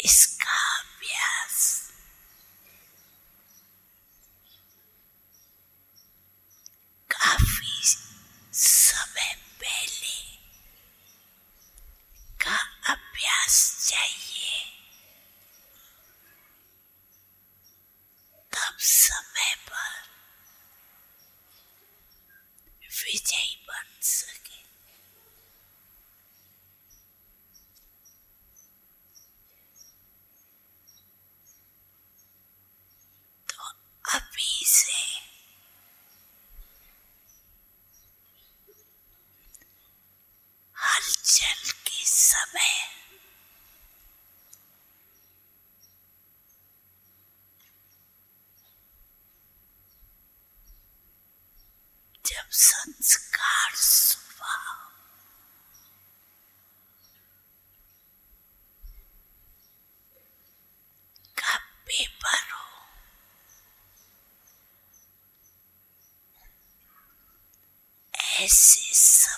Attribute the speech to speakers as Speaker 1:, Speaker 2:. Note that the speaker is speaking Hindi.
Speaker 1: इसका अभ्यास काफी समय पहले का अभ्यास चाहिए, तब समय पर विजयी बन सके। तो अभी से हलचल के समय जब संस्कार स्वभाव का पेपर हो, ऐसे